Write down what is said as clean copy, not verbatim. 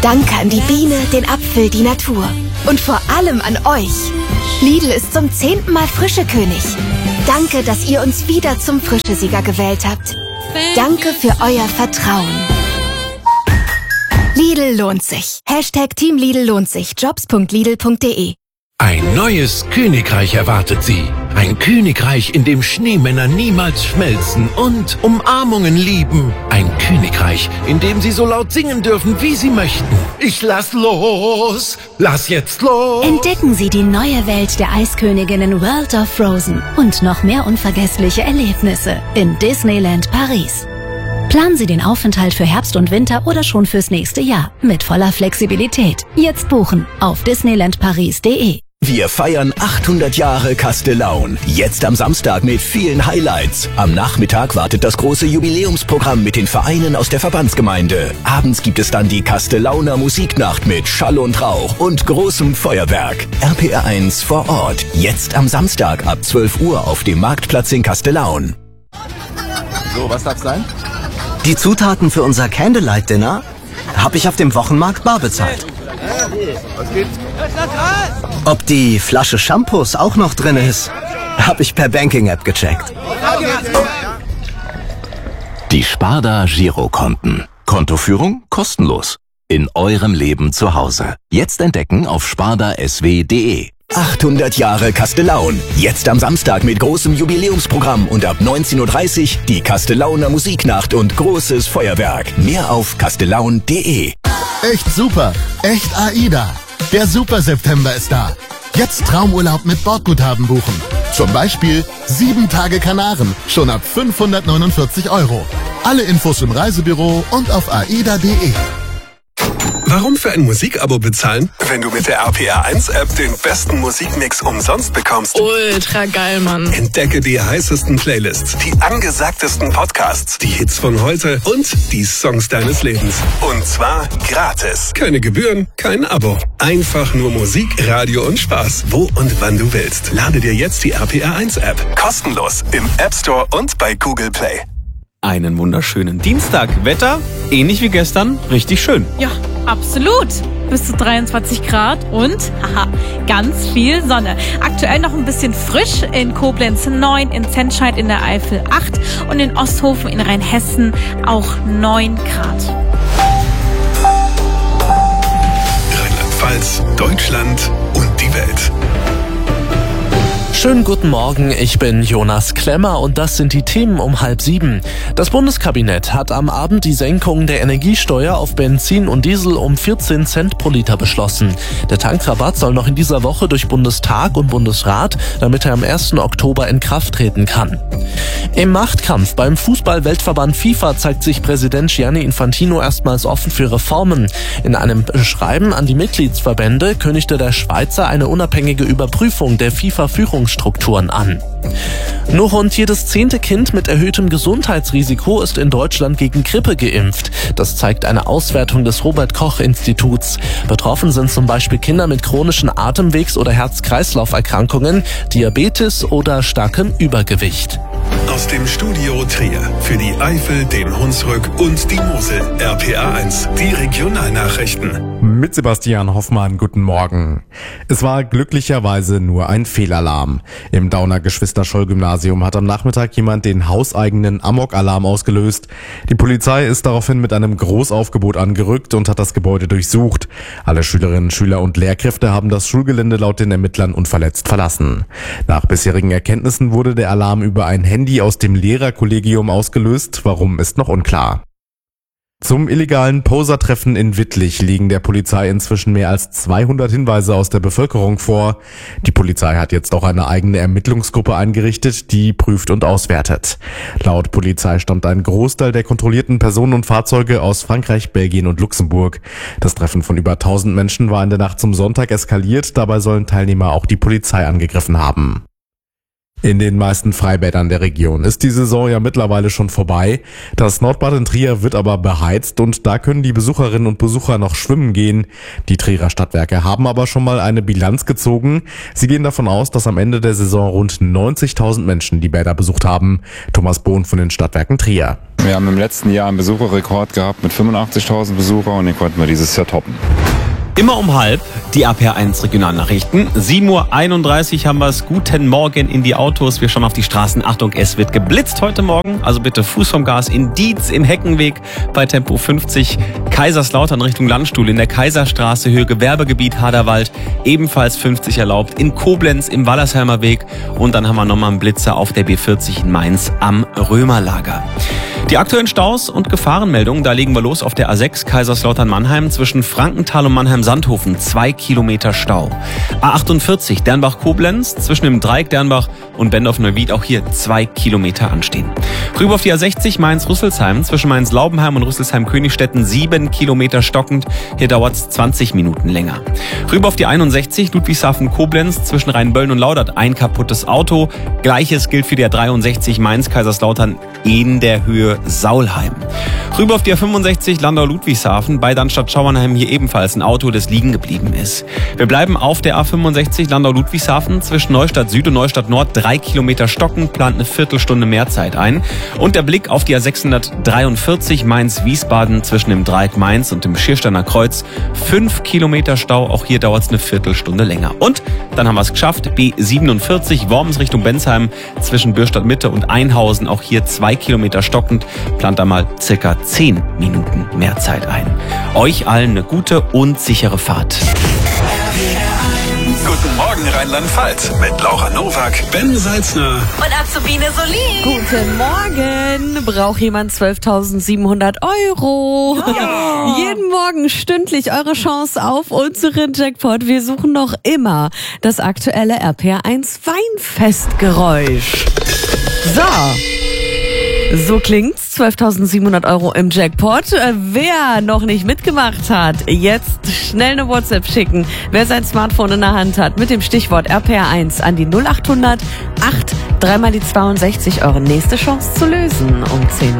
Danke an die Biene, den Apfel, die Natur. Und vor allem an euch. Lidl ist zum 10. Mal Frischekönig. Danke, dass ihr uns wieder zum Frischesieger gewählt habt. Danke für euer Vertrauen. Lidl lohnt sich. Team Lidl lohnt sich. Jobs.lidl.de. Ein neues Königreich erwartet Sie. Ein Königreich, in dem Schneemänner niemals schmelzen und Umarmungen lieben. Ein Königreich, in dem Sie so laut singen dürfen, wie Sie möchten. Ich lass los! Lass jetzt los! Entdecken Sie die neue Welt der Eisköniginnen World of Frozen und noch mehr unvergessliche Erlebnisse in Disneyland Paris. Planen Sie den Aufenthalt für Herbst und Winter oder schon fürs nächste Jahr mit voller Flexibilität. Jetzt buchen auf disneylandparis.de. Wir feiern 800 Jahre Castellaun. Jetzt am Samstag mit vielen Highlights. Am Nachmittag wartet das große Jubiläumsprogramm mit den Vereinen aus der Verbandsgemeinde. Abends gibt es dann die Castellauner Musiknacht mit Schall und Rauch und großem Feuerwerk. RPR1 vor Ort. Jetzt am Samstag ab 12 Uhr auf dem Marktplatz in Castellaun. So, was darf's sein? Die Zutaten für unser Candlelight-Dinner habe ich auf dem Wochenmarkt bar bezahlt. Was geht? Ob die Flasche Shampoos auch noch drin ist, habe ich per Banking-App gecheckt. Die Sparda Girokonten. Kontoführung kostenlos. In eurem Leben zu Hause. Jetzt entdecken auf spardasw.de. 800 Jahre Castellaun. Jetzt am Samstag mit großem Jubiläumsprogramm und ab 19:30 Uhr die Castellauner Musiknacht und großes Feuerwerk. Mehr auf castellaun.de. Echt super. Echt AIDA. Der Super September ist da. Jetzt Traumurlaub mit Bordguthaben buchen. Zum Beispiel 7 Tage Kanaren. Schon ab 549 €. Alle Infos im Reisebüro und auf aida.de. Warum für ein Musikabo bezahlen, wenn du mit der RPR1-App den besten Musikmix umsonst bekommst? Ultra geil, Mann. Entdecke die heißesten Playlists, die angesagtesten Podcasts, die Hits von heute und die Songs deines Lebens. Und zwar gratis. Keine Gebühren, kein Abo. Einfach nur Musik, Radio und Spaß. Wo und wann du willst. Lade dir jetzt die RPR1-App. Kostenlos im App Store und bei Google Play. Einen wunderschönen Dienstag. Wetter, ähnlich wie gestern, richtig schön. Ja, absolut. Bis zu 23 Grad und, ganz viel Sonne. Aktuell noch ein bisschen frisch. In Koblenz 9, in Zentscheid in der Eifel 8 und in Osthofen in Rheinhessen auch 9 Grad. Rheinland-Pfalz, Deutschland und die Welt. Schönen guten Morgen, ich bin Jonas Klemmer und das sind die Themen um 6:30. Das Bundeskabinett hat am Abend die Senkung der Energiesteuer auf Benzin und Diesel um 14 Cent pro Liter beschlossen. Der Tankrabatt soll noch in dieser Woche durch Bundestag und Bundesrat, damit er am 1. Oktober in Kraft treten kann. Im Machtkampf beim Fußball-Weltverband FIFA zeigt sich Präsident Gianni Infantino erstmals offen für Reformen. In einem Schreiben an die Mitgliedsverbände kündigte der Schweizer eine unabhängige Überprüfung der FIFA-Führungsstrukturen an. Nur rund jedes 10. Kind mit erhöhtem Gesundheitsrisiko ist in Deutschland gegen Grippe geimpft. Das zeigt eine Auswertung des Robert-Koch-Instituts. Betroffen sind zum Beispiel Kinder mit chronischen Atemwegs- oder Herz-Kreislauf-Erkrankungen, Diabetes oder starkem Übergewicht. Aus dem Studio Trier für die Eifel, den Hunsrück und die Mosel. RPR1, die Regionalnachrichten. Mit Sebastian Hoffmann, guten Morgen. Es war glücklicherweise nur ein Fehlalarm. Im Dauner Geschwister-Scholl-Gymnasium hat am Nachmittag jemand den hauseigenen Amok-Alarm ausgelöst. Die Polizei ist daraufhin mit einem Großaufgebot angerückt und hat das Gebäude durchsucht. Alle Schülerinnen, Schüler und Lehrkräfte haben das Schulgelände laut den Ermittlern unverletzt verlassen. Nach bisherigen Erkenntnissen wurde der Alarm über ein Handy aus dem Lehrerkollegium ausgelöst. Warum, ist noch unklar. Zum illegalen Poser-Treffen in Wittlich liegen der Polizei inzwischen mehr als 200 Hinweise aus der Bevölkerung vor. Die Polizei hat jetzt auch eine eigene Ermittlungsgruppe eingerichtet, die prüft und auswertet. Laut Polizei stammt ein Großteil der kontrollierten Personen und Fahrzeuge aus Frankreich, Belgien und Luxemburg. Das Treffen von über 1000 Menschen war in der Nacht zum Sonntag eskaliert. Dabei sollen Teilnehmer auch die Polizei angegriffen haben. In den meisten Freibädern der Region ist die Saison ja mittlerweile schon vorbei. Das Nordbad in Trier wird aber beheizt und da können die Besucherinnen und Besucher noch schwimmen gehen. Die Trierer Stadtwerke haben aber schon mal eine Bilanz gezogen. Sie gehen davon aus, dass am Ende der Saison rund 90.000 Menschen die Bäder besucht haben. Thomas Bohn von den Stadtwerken Trier. Wir haben im letzten Jahr einen Besucherrekord gehabt mit 85.000 Besuchern und den konnten wir dieses Jahr toppen. Immer um 12:30 die RPR1 Regionalnachrichten. 7:31 Uhr haben wir es. Guten Morgen in die Autos. Wir schauen auf die Straßen. Achtung, es wird geblitzt heute Morgen. Also bitte Fuß vom Gas in Dietz im Heckenweg bei Tempo 50. Kaiserslautern Richtung Landstuhl in der Kaiserstraße, Höhe Gewerbegebiet Haderwald. Ebenfalls 50 erlaubt. In Koblenz im Wallersheimer Weg. Und dann haben wir nochmal einen Blitzer auf der B40 in Mainz am Römerlager. Die aktuellen Staus und Gefahrenmeldungen, da legen wir los auf der A6 Kaiserslautern-Mannheim zwischen Frankenthal und Mannheim-Sandhofen, 2 Kilometer Stau. A48 Dernbach-Koblenz zwischen dem Dreieck Dernbach und Bendorf-Neuwied, auch hier 2 Kilometer anstehen. Rüber auf die A60 Mainz-Rüsselsheim zwischen Mainz-Laubenheim und Rüsselsheim-Königstetten, 7 Kilometer stockend, hier dauert es 20 Minuten länger. Rüber auf die 61 Ludwigshafen-Koblenz zwischen Rheinböllen und Laudert, ein kaputtes Auto. Gleiches gilt für die A63 Mainz-Kaiserslautern in der Höhe Saulheim. Rüber auf die A65 Landau-Ludwigshafen bei Darmstadt-Schauernheim, hier ebenfalls ein Auto, das liegen geblieben ist. Wir bleiben auf der A65 Landau-Ludwigshafen zwischen Neustadt Süd und Neustadt Nord, 3 Kilometer stockend, plant eine Viertelstunde Mehrzeit ein. Und der Blick auf die A643 Mainz-Wiesbaden zwischen dem Dreieck Mainz und dem Schiersteiner Kreuz, 5 Kilometer Stau, auch hier dauert es eine Viertelstunde länger. Und dann haben wir es geschafft, B47 Worms Richtung Bensheim zwischen Bürstadt Mitte und Einhausen, auch hier 2 Kilometer stockend, plant da mal circa 10 Minuten mehr Zeit ein. Euch allen eine gute und sichere Fahrt. Guten Morgen Rheinland-Pfalz mit Laura Nowak, Ben Salzner und Azubine Solin. Guten Morgen. Braucht jemand 12.700 €? Ja. Jeden Morgen stündlich eure Chance auf unseren Jackpot. Wir suchen noch immer das aktuelle RPR1 Weinfestgeräusch. So klingt's. 12.700 € im Jackpot. Wer noch nicht mitgemacht hat, jetzt schnell eine WhatsApp schicken. Wer sein Smartphone in der Hand hat, mit dem Stichwort RPR1 an die 0800 8 3 mal die 62 €. Nächste Chance zu lösen um 10 nach